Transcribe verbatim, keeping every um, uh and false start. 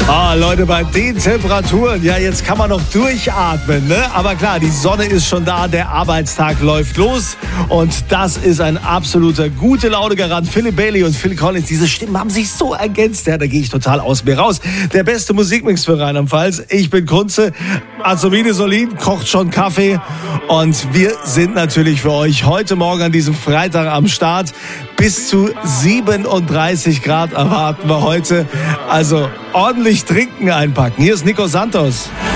Ah, Leute, bei den Temperaturen, ja, jetzt kann man noch durchatmen, ne? Aber klar, die Sonne ist schon da, der Arbeitstag läuft los und das ist ein absoluter gute Laune-Garant. Philip Bailey und Phil Collins, diese Stimmen haben sich so ergänzt, ja, da gehe ich total aus mir raus. Der beste Musikmix für Rheinland-Pfalz. Ich bin Kunze, Azubine Solin kocht schon Kaffee und wir sind natürlich für euch heute Morgen an diesem Freitag am Start. Bis zu siebenunddreißig Grad erwarten wir heute, also ordentlich trinken einpacken. Hier ist Nico Santos.